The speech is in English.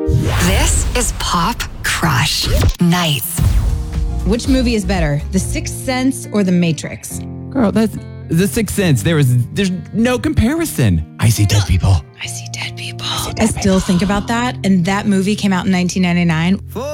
This is Pop Crush Nights. Which movie is better, The Sixth Sense or The Matrix? Girl, that's The Sixth Sense. There's no comparison. I see dead people. I see dead people. I still think about that, and that movie came out in 1999.